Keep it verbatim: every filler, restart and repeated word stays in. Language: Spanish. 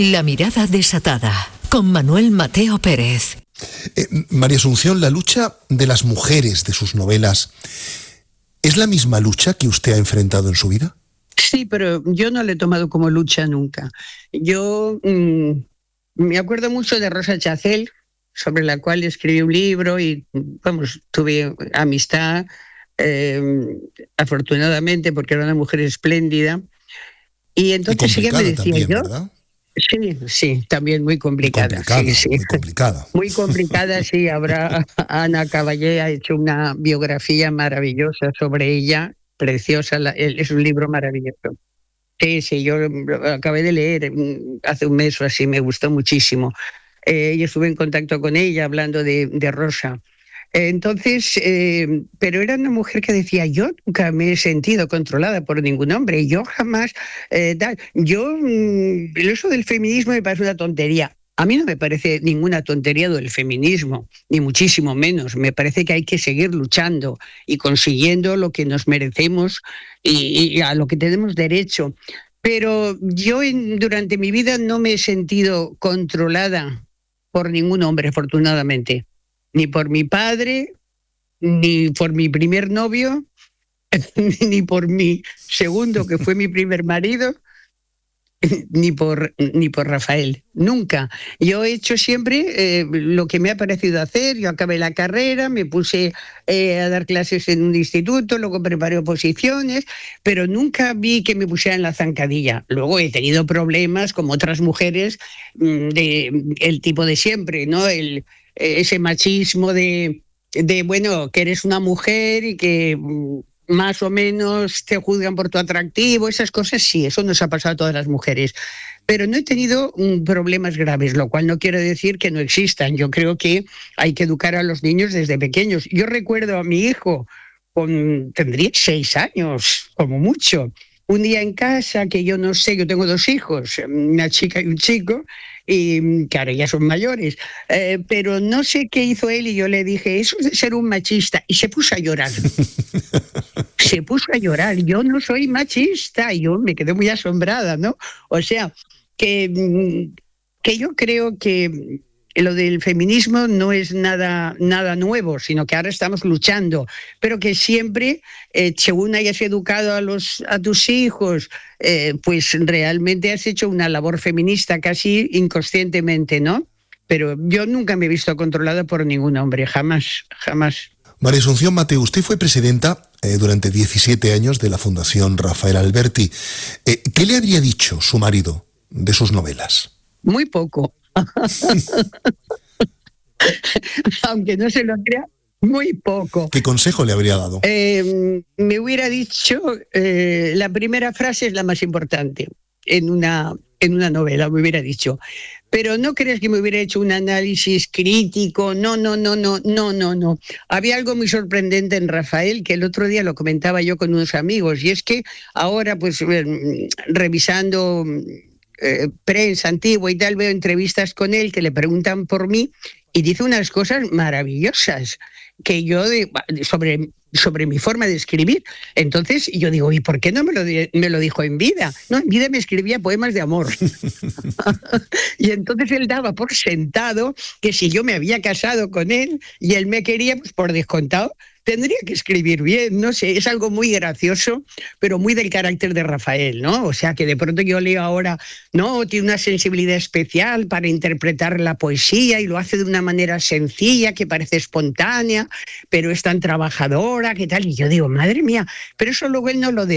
La mirada desatada, con Manuel Mateo Pérez. Eh, María Asunción, la lucha de las mujeres de sus novelas, ¿es la misma lucha que usted ha enfrentado en su vida? Sí, pero yo no la he tomado como lucha nunca. Yo mmm, me acuerdo mucho de Rosa Chacel, sobre la cual escribí un libro y, vamos, tuve amistad, eh, afortunadamente, porque era una mujer espléndida. Y entonces ella me decía, también, yo... ¿verdad? Sí, sí, también muy complicada. Muy complicada, sí, sí. muy complicada. Muy complicada, sí. Habrá, Ana Caballé ha hecho una biografía maravillosa sobre ella, preciosa, la, es un libro maravilloso. Sí, sí, yo lo acabé de leer hace un mes o así, me gustó muchísimo. Eh, y estuve en contacto con ella hablando de, de Rosa. Entonces, eh, pero era una mujer que decía, yo nunca me he sentido controlada por ningún hombre, yo jamás, eh, da, yo, mm, eso del feminismo me parece una tontería. A mí no me parece ninguna tontería del feminismo, ni muchísimo menos. Me parece que hay que seguir luchando y consiguiendo lo que nos merecemos y, y a lo que tenemos derecho. Pero yo en, durante mi vida no me he sentido controlada por ningún hombre, afortunadamente. Ni por mi padre, ni por mi primer novio, ni por mi segundo, que fue mi primer marido, ni por, ni por Rafael. Nunca. Yo he hecho siempre eh, lo que me ha parecido hacer. Yo acabé la carrera, me puse eh, a dar clases en un instituto, luego preparé oposiciones, pero nunca vi que me pusieran la zancadilla. Luego he tenido problemas, como otras mujeres, de el tipo de siempre, ¿no? El ese machismo de, de, bueno, que eres una mujer y que más o menos te juzgan por tu atractivo, esas cosas sí, eso nos ha pasado a todas las mujeres. Pero no he tenido um, problemas graves, lo cual no quiere decir que no existan. Yo creo que hay que educar a los niños desde pequeños. Yo recuerdo a mi hijo, con, tendría seis años, como mucho, un día en casa, que yo no sé, yo tengo dos hijos, una chica y un chico, y claro, ya son mayores, eh, pero no sé qué hizo él y yo le dije, eso es de ser un machista, y se puso a llorar. Se puso a llorar, yo no soy machista, y yo me quedé muy asombrada, ¿no? O sea, que, que yo creo que lo del feminismo no es nada, nada nuevo, sino que ahora estamos luchando, pero que siempre, eh, según hayas educado a, los, a tus hijos, eh, pues realmente has hecho una labor feminista casi inconscientemente, ¿no? Pero yo nunca me he visto controlada por ningún hombre, jamás, jamás. María Asunción Mateo, usted fue presidenta eh, durante diecisiete años de la Fundación Rafael Alberti. Eh, ¿Qué le habría dicho su marido de sus novelas? Muy poco. Aunque no se lo crea, muy poco. ¿Qué consejo le habría dado? Eh, me hubiera dicho, eh, la primera frase es la más importante en una, en una novela, me hubiera dicho. Pero no crees que me hubiera hecho un análisis crítico, no, no, no, no, no, no, no. Había algo muy sorprendente en Rafael, que el otro día lo comentaba yo con unos amigos, y es que ahora, pues, eh, revisando Eh, prensa antigua y tal, veo entrevistas con él que le preguntan por mí y dice unas cosas maravillosas que yo de, sobre, sobre mi forma de escribir. Entonces yo digo, ¿y por qué no me lo, me lo dijo en vida? No, en vida me escribía poemas de amor. Y entonces él daba por sentado que si yo me había casado con él y él me quería, pues por descontado tendría que escribir bien, no sé, es algo muy gracioso, pero muy del carácter de Rafael, ¿no? O sea, que de pronto yo leo ahora, no, tiene una sensibilidad especial para interpretar la poesía y lo hace de una manera sencilla, que parece espontánea, pero es tan trabajadora, que tal, y yo digo, madre mía, pero eso luego él no lo